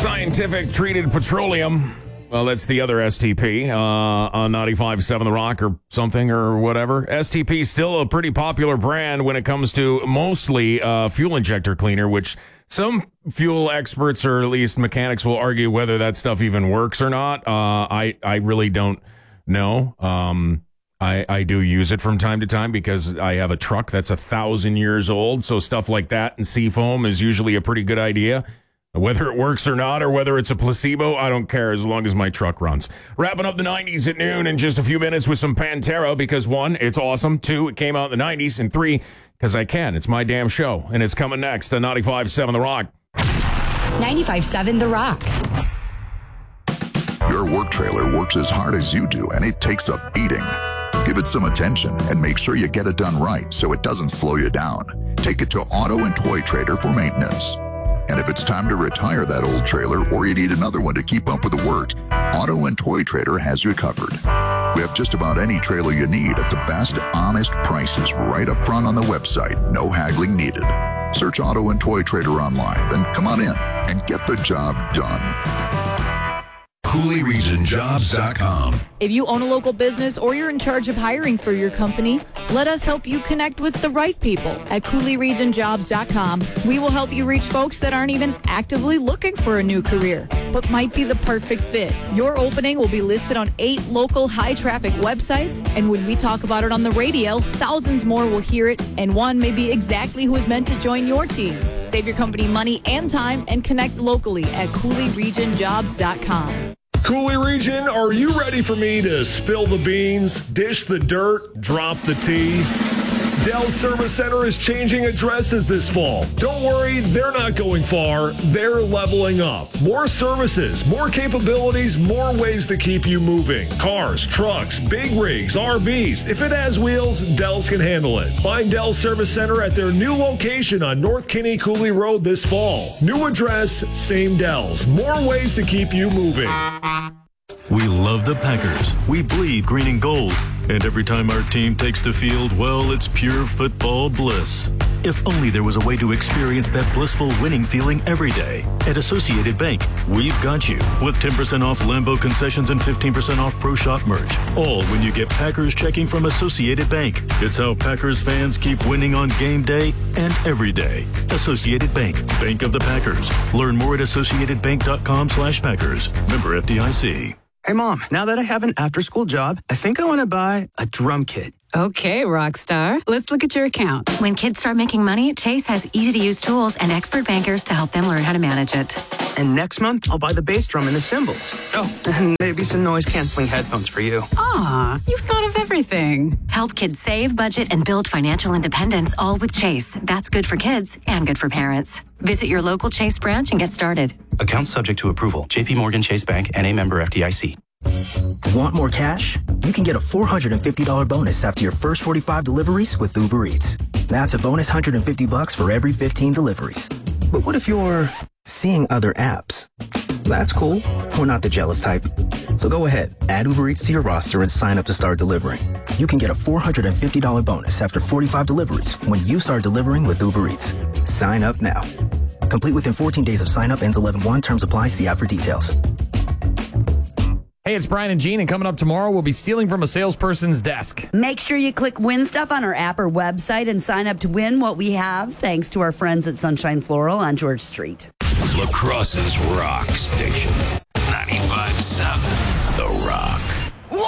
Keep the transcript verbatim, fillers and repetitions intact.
Scientific Treated Petroleum. Well, that's the other S T P uh, on ninety-five point seven The Rock or something or whatever. S T P is still a pretty popular brand when it comes to mostly uh, fuel injector cleaner, which some fuel experts or at least mechanics will argue whether that stuff even works or not. Uh, I, I really don't know. Um, I, I do use it from time to time because I have a truck that's a thousand years old. So stuff like that and seafoam is usually a pretty good idea. Whether it works or not, or whether it's a placebo, I don't care as long as my truck runs. Wrapping up the nineties at noon in just a few minutes with some Pantera because one, it's awesome. Two, it came out in the nineties. And three, because I can. It's my damn show. And it's coming next on ninety-five point seven The Rock. ninety-five point seven The Rock. Your work trailer works as hard as you do, and it takes a beating. Give it some attention and make sure you get it done right so it doesn't slow you down. Take it to Auto and Toy Trader for maintenance. And if it's time to retire that old trailer or you need another one to keep up with the work, Auto and Toy Trader has you covered. We have just about any trailer you need at the best, honest prices right up front on the website. No haggling needed. Search Auto and Toy Trader online, then come on in and get the job done. Cooley Region Jobs dot com. If you own a local business or you're in charge of hiring for your company, let us help you connect with the right people at Cooley Region Jobs dot com. We will help you reach folks that aren't even actively looking for a new career, but might be the perfect fit. Your opening will be listed on eight local high-traffic websites, and when we talk about it on the radio, thousands more will hear it, and one may be exactly who is meant to join your team. Save your company money and time and connect locally at Cooley Region Jobs dot com. Cooley Region, are you ready for me to spill the beans, dish the dirt, drop the tea? Dell's Service Center is changing addresses this fall. Don't worry, they're not going far. They're leveling up. More services, more capabilities, more ways to keep you moving. Cars, trucks, big rigs, R Vs. If it has wheels, Dell's can handle it. Find Dell's Service Center at their new location on North Kinney Cooley Road this fall. New address, same Dell's. More ways to keep you moving. We love the Packers. We bleed green and gold. And every time our team takes the field, well, it's pure football bliss. If only there was a way to experience that blissful winning feeling every day. At Associated Bank, we've got you. With ten percent off Lambeau concessions and fifteen percent off Pro Shop merch. All when you get Packers checking from Associated Bank. It's how Packers fans keep winning on game day and every day. Associated Bank, Bank of the Packers. Learn more at associated bank dot com slash Packers. Member F D I C. Hey, Mom, now that I have an after-school job, I think I want to buy a drum kit. Okay, Rockstar. Let's look at your account. When kids start making money, Chase has easy-to-use tools and expert bankers to help them learn how to manage it. And next month, I'll buy the bass drum and the cymbals. Oh, and maybe some noise-canceling headphones for you. Aw, you've thought of everything. Help kids save, budget, and build financial independence, all with Chase. That's good for kids and good for parents. Visit your local Chase branch and get started. Account subject to approval. J P Morgan Chase Bank, N A member F D I C. Want more cash? You can get a four hundred fifty dollars bonus after your first forty-five deliveries with Uber Eats. That's a bonus one hundred fifty bucks for every fifteen deliveries. But what if you're seeing other apps? That's cool. We're not the jealous type. So go ahead, add Uber Eats to your roster and sign up to start delivering. You can get a four hundred fifty dollars bonus after forty-five deliveries when you start delivering with Uber Eats. Sign up now. Complete within fourteen days of sign up. Ends eleven one. Terms apply. See app for details. Hey, it's Brian and Gene, and coming up tomorrow, we'll be stealing from a salesperson's desk. Make sure you click Win Stuff on our app or website and sign up to win what we have, thanks to our friends at Sunshine Floral on George Street. La Crosse's Rock Station.